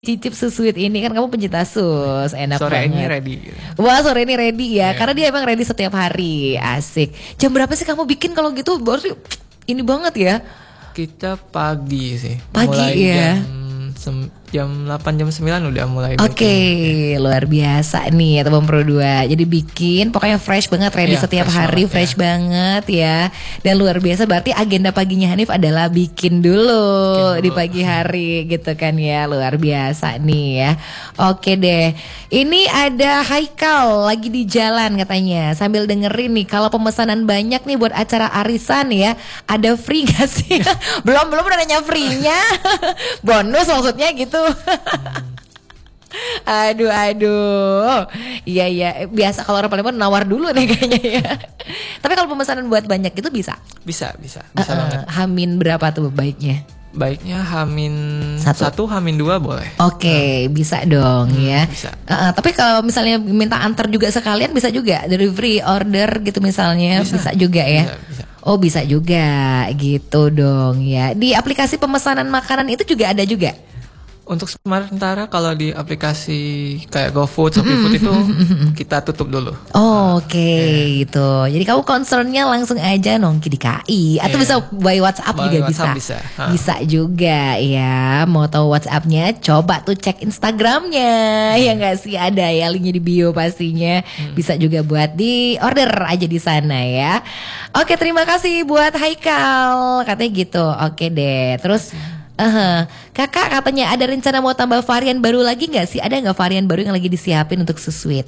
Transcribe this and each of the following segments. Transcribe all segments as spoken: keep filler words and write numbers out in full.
cicip susuit ini kan kamu pencinta sus, enak Sore banget. ini ready. Wah sore ini ready ya, Yeah. karena dia emang ready setiap hari, asik. Jam berapa sih kamu bikin kalau gitu? Berarti ini banget ya. Kita pagi sih. Pagi mulai ya. Jam, sem- jam delapan jam sembilan udah mulai. Oke, okay, luar biasa nih ya teman Pro dua. Jadi bikin pokoknya fresh banget, ready Iya, setiap fresh hari, banget, fresh ya. banget ya. Dan luar biasa berarti agenda paginya Hanif adalah bikin dulu, Bikin dulu. di pagi hari gitu kan ya. Luar biasa nih ya. Oke deh. Ini ada Haikal lagi di jalan katanya. Sambil dengerin nih kalau pemesanan banyak nih buat acara arisan ya, ada free gak sih? belum belum udah nanya free-nya. Bonus maksudnya gitu. Aduh aduh. Iya iya, biasa kalau orang Palembang nawar dulu nih kayaknya ya. Tapi kalau pemesanan buat banyak itu bisa. Bisa, bisa, bisa Uh-uh. banget. Hamin berapa tuh baiknya? Baiknya hamin Satu. satu, hamin dua boleh. Oke, bisa dong Hmm, ya. bisa. Uh-uh, tapi kalau misalnya minta antar juga sekalian bisa juga, delivery order gitu misalnya bisa, Bisa. juga ya. Bisa, bisa. Oh bisa juga gitu dong ya. Di aplikasi pemesanan makanan itu juga ada juga. Untuk sementara kalau di aplikasi kayak GoFood, ShopeeFood itu kita tutup dulu. Oh, oke gitu. Jadi kamu concernnya langsung aja nongki di K I atau Iya. bisa by WhatsApp By juga WhatsApp bisa. bisa. Ha. Bisa juga ya. Mau tahu WhatsAppnya? Coba tuh cek Instagramnya. Ya nggak sih, ada ya linknya di bio pastinya. Bisa juga buat di order aja di sana ya. Oke, terima kasih buat Haikal. Katanya gitu. Oke deh. Terus Uh, kakak katanya ada rencana mau tambah varian baru lagi nggak sih? Ada nggak varian baru yang lagi disiapin untuk Susuit?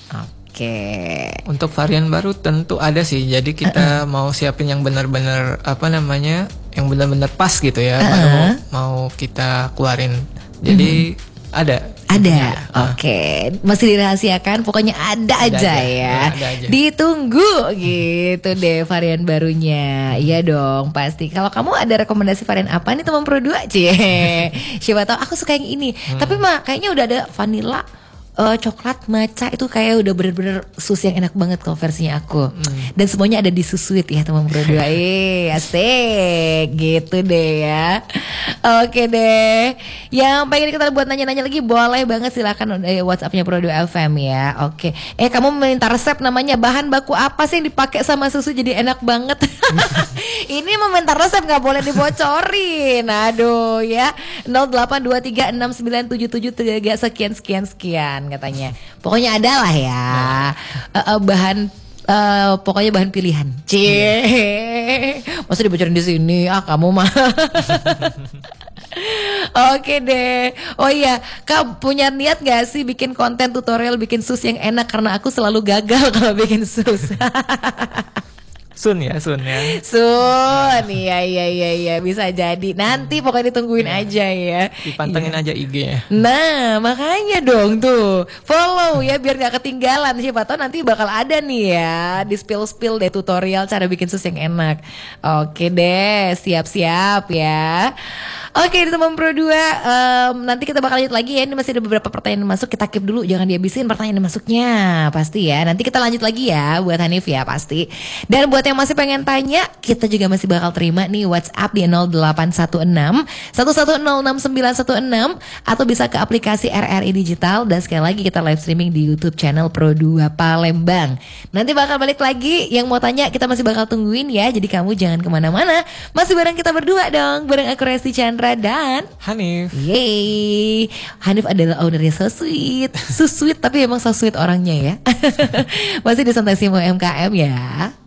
Oke. Untuk varian baru tentu ada sih. Jadi kita mau siapin yang benar-benar apa namanya, yang benar-benar pas gitu ya. Baru mau, mau kita keluarin. Jadi ada. Ada, Ah. oke. Masih dirahasiakan, pokoknya ada, Ada aja aja, ya. ada aja. Ditunggu gitu deh varian barunya. Iya dong, pasti. Kalau kamu ada rekomendasi varian apa nih teman Pro dua? Cie. Siapa tahu aku suka yang ini. Tapi mah kayaknya udah ada vanilla, eh, coklat, matcha itu kayak udah bener-bener susu yang enak banget kalau versinya aku. Dan semuanya ada di Susuit ya teman Pro dua. Eh, asik gitu deh ya. Oke deh. Yang pengen kita buat nanya-nanya lagi boleh banget, silakan eh, WhatsAppnya Pro dua F M ya. Oke. Eh kamu minta resep namanya, bahan baku apa sih yang dipakai sama susu jadi enak banget? Ini meminta resep nggak boleh dibocorin. Aduh ya. nol delapan dua tiga enam sembilan tujuh tujuh tiga sekian sekian sekian katanya. Pokoknya ada lah ya. Eh, eh, bahan eh, pokoknya bahan pilihan. Cie. Masa dibocorin di sini? Ah kamu mah. Oke deh. Oh iya, Kak punya niat gak sih bikin konten tutorial bikin sus yang enak? Karena aku selalu gagal kalau bikin sus. Sun ya, Sun ya. Sun, iya iya iya iya bisa jadi. Nanti pokoknya ditungguin Iya. aja ya. Dipantengin Iya. aja I G-nya. Nah makanya dong tuh follow ya biar gak ketinggalan. Siapa tahu nanti bakal ada nih ya di spill-spill deh tutorial cara bikin sus yang enak. Oke deh, siap-siap ya. Oke di teman Pro dua, em, nanti kita bakal lanjut lagi ya. Ini masih ada beberapa pertanyaan yang masuk, kita keep dulu, jangan dihabisin pertanyaan yang masuknya. Pasti ya, nanti kita lanjut lagi ya buat Hanif ya pasti. Dan buat yang masih pengen tanya, kita juga masih bakal terima nih WhatsApp di nol delapan satu enam satu satu nol enam sembilan satu enam atau bisa ke aplikasi R R I Digital. Dan sekali lagi kita live streaming di YouTube channel Pro dua Palembang. Nanti bakal balik lagi, yang mau tanya kita masih bakal tungguin ya. Jadi kamu jangan kemana-mana, masih bareng kita berdua dong, bareng aku Resti Chandra dan Hanif. yeay, Hanif adalah ownernya So Sweet. So sweet tapi emang so sweet orangnya ya. Masih di Santai Simo M K M ya.